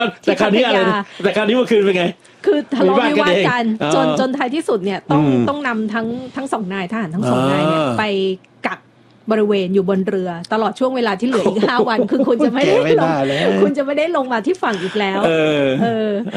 แต่คราวนี้อะไรแต่คราวนี้เมื่อคืนเป็นไงคือทะเลาะวิวาทกันอ๋อจนท้ายที่สุดเนี่ยต้องนำทั้งสองนายทหารทั้งสองนายเนี่ยไปกักบริเวณอยู่บนเรือตลอดช่วงเวลาที่เหลืออีก5 วันคือคุณจะไม่ได้ลงมาที่ฝั่งอีกแล้ว